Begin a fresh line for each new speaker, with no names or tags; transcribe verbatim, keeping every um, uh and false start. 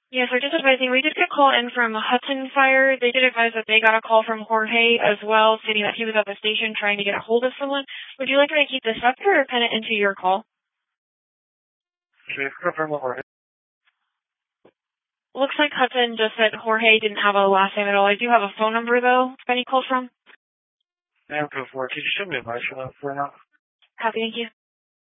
Yes, we're just advising. We did get a call in from Hudson Fire. They did advise that they got a call from Jorge as well, stating that he was at the station trying to get a hold of someone. Would you like me to keep this up here or pen it into your call?
Okay, confirm with Jorge.
Looks like Hudson just said Jorge didn't have a last name at all. I do have a phone number, though, if any called from.
Yeah, go for it. Could you show me a advice for that for now?
Happy, thank you.